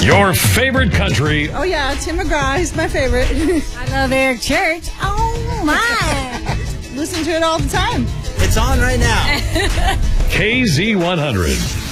Your favorite country. Oh, yeah, Tim McGraw is my favorite. I love Eric Church. Oh, my. Listen to it all the time. It's on right now. KZ100.